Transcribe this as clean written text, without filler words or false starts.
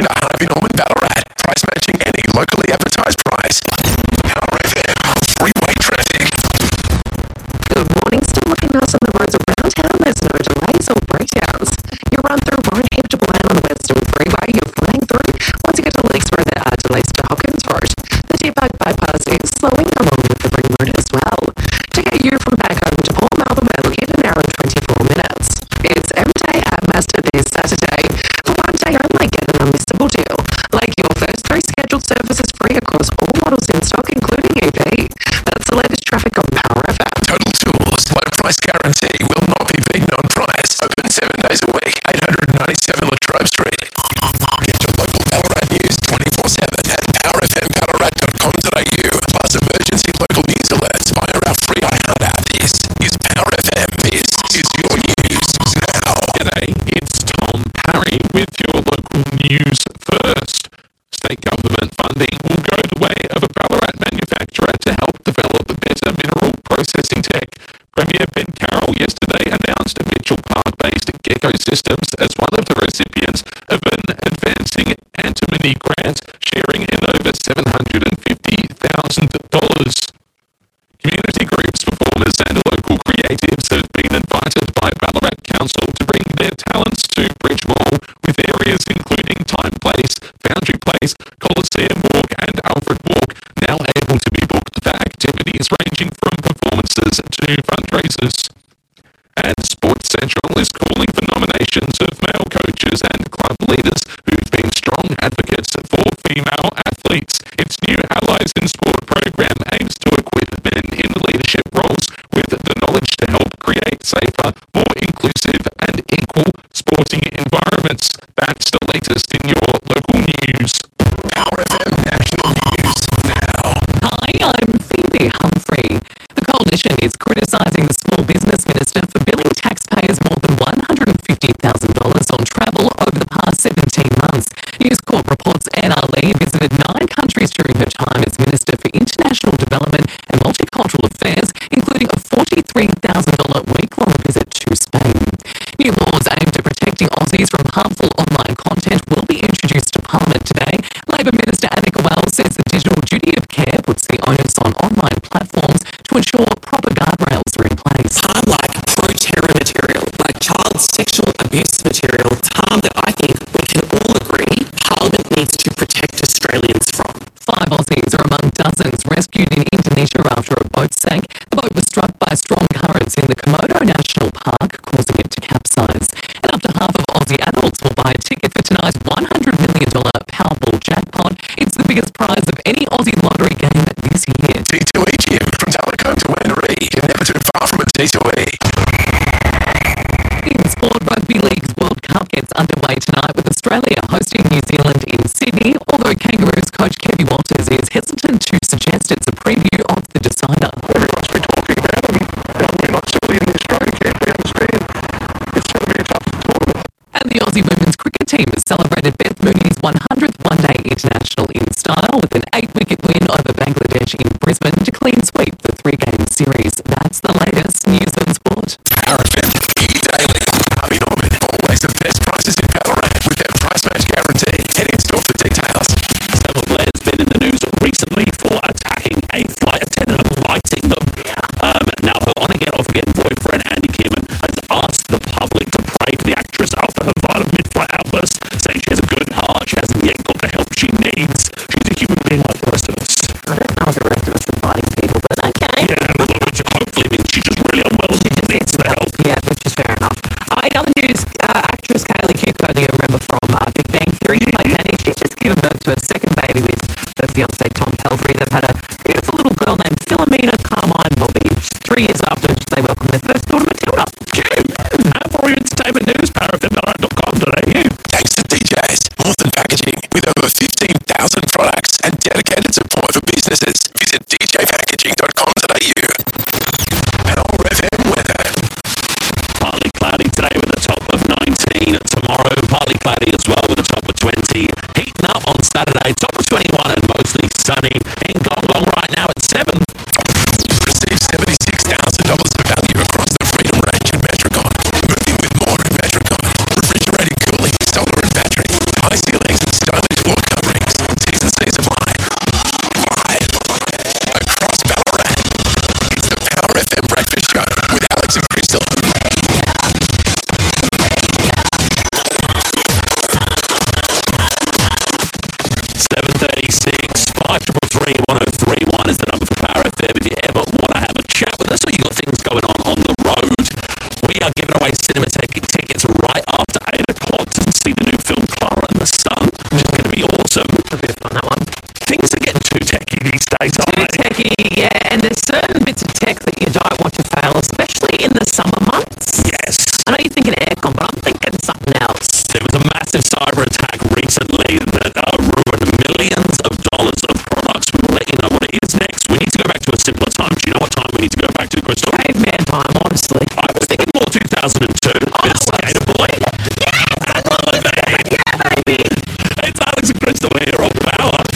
to Harvey Norman Ballarat. Price matching any locally advertised price. Power FM, freeway traffic. Good morning. Still looking nice on the roads around town. There's no delays or breakdowns. You run through Won't head to Bland on the Western Freeway. You're flying through. Once you get to Lakes Road, there are delays to Hopkins Road. The T-Bag bypass is slowing along with the Ring Road as well. To get you from back home to Port Melbourne, we're looking at an hour and 24 minutes. It's M-Day at Mazda this Saturday. For one day only, get an unmissable deal. Like your first 3 scheduled services free across all models in stock, including EV. That's the latest traffic on Power FM. Total Tools, low price guarantee, will not be beaten on price. Open 7 days a week, 897 Latrobe Street. Get your local Ballarat news 24/7 at powerfmballarat.com.au. Plus emergency local news alerts via our free iHeart app. This is Power FM. This is your news now. G'day, it's Tom Parry with your local news first. State government funding will go the way of a Ballarat manufacturer to help develop better mineral processing tech. Premier Ben Carroll yesterday announced Mitchell Park-based Gecko Systems as one of the recipients of an Advancing Antimony grant, sharing in over $750,000. Community groups, performers and local creatives have been invited by Ballarat Council to bring their talents to Bridge Mall, with areas including Time Place, Foundry Place, Coliseum Walk and Alfred Walk now able to be booked for activities ranging from performances to fundraisers. And Sports Central is calling for nominations of male coaches and club leaders who've been strong advocates for female athletes. Its new Allies in Sport program aims to equip men in leadership roles with the knowledge to help create safer, more inclusive and equal sporting environments. That's the latest in your local news. Power FM National News now. Hi, I'm Phoebe Humphrey. The Coalition is criticising the Small Business Minister for billing taxpayers more than $150,000 on travel over the past 17 months. News Corp reports Anna Lee visited 9 countries during her time as Minister for International Development and Multicultural Affairs, including a $43,000 week-long visit to Spain. New laws aimed at protecting Aussies from harmful online content will be introduced to Parliament today. Labor Minister Annika Wells says the digital duty of care puts the onus on online platforms to ensure proper guardrails are in place. Harm like pro-terror material, like child sexual abuse material, it's harm that I think we can all agree Parliament needs to protect Australians from. 5 Aussies are among dozens rescued in Indonesia after a boat sank. The boat was struck by strong currents in the Komodo National Park, causing it to capsize. And up to half of Aussie adults will buy a ticket for tonight's $100 million Powerball jackpot. It's the biggest prize of any Aussie lottery game this year. T2E Gym, from Talacombe to Wanneroo. You're never too far from a T2E. In sport, Rugby League's World Cup gets underway tonight with Australia hosting New Zealand in Sydney, although Kangaroos coach Kevin Walters is hesitant to suggest it's a preview of the decider. Everyone's been talking about them. We're not silly in the Australian camp. We understand it's going to be a tough tournament. And the Aussie women's cricket team has celebrated Beth Mooney's 100th one-day international in style with an 8-wicket win over Bangladesh in Brisbane to clean sweep the 3-game series. That's the latest news and sport. Power FM, daily. Harvey Norman, always the best prices in Ballarat with their price match guarantee. Head in store for details. Several players been in the news recently for attacking a flight attendant and biting them. Now her on-again, off-again boyfriend Andy Kim has asked the public to pray for the actress after her violent mid-flight outburst, saying she has a good heart, she hasn't yet got the help she needs. She's a human being like the rest of us. I don't know if the rest of us are fighting people, but okay. Yeah, which hopefully means she's just really unwell and needs the help. Yeah, which is fair enough. In other news, actress Kaylee Cuoco, you remember from Big Bang Theory, played Nanny. She's just given birth to a second baby with her fiancé Tom Pelphrey. They've had a beautiful little girl named Philomena Carmine Bobby. 3 years after they welcomed their first daughter, Matilda. For your entertainment news, powerfm.com.au. Thanks to DJs, Northern Packaging, with over 15,000 products and dedicated support for businesses. Visit djpackaging.com.au. Power FM weather. Partly cloudy today with a top of 19. Tomorrow, partly cloudy as well with a top of 20. Heating up on Saturday, top of 21 and mostly sunny. In Gong right now at 7. Receive $76,000 of value across the Freedom Range in Metricon. Moving with more in Metricon. Refrigerating, cooling, solar and battery. High ceilings and stylish Emergencies apply. Live across Ballarat. It's the Power FM Breakfast Show with Alex and Crystal. 736 533 1031 is the number for Power FM. If you ever want to have a chat with us or you got things going on the road, we are giving away Cinematheque tickets right after 8 o'clock to see the new film Clara and the Sun, which is going to be awesome. It'll be a fun, that one. Things are getting too techy these days, aren't Too they? techy, yeah, and there's certain bits of tech that you don't want to fail, especially in the summer months. Yes. I know you're thinking aircon, but I'm thinking something else. There was a massive cyber attack recently that ruined millions of dollars of products. We will let you know what it is next. We need to go back to a simpler time. Do you know what time we need to go back to, Crystal? Caveman time, honestly. I was thinking more 2002.